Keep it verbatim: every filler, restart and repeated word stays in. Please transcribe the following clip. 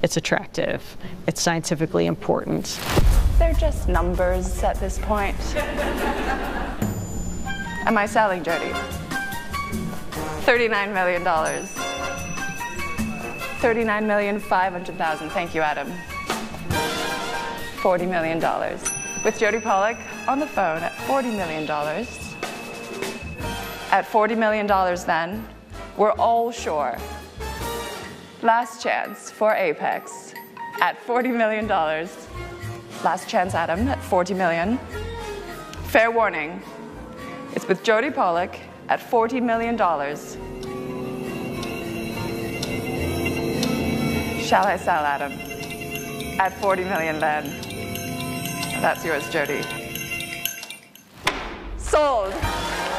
it's attractive, it's scientifically important. They're just numbers at this point. Am I selling, Jody? thirty-nine million dollars. thirty-nine million five hundred thousand. Thank you, Adam. forty million dollars. With Jody Pollock on the phone at forty million dollars. At forty million dollars then, we're all sure. Last chance for Apex at forty million dollars. Last chance, Adam, at forty million dollars. Fair warning, it's with Jody Pollock at forty million dollars. Shall I sell, Adam? At forty million dollars then. That's yours, Jody. Sold.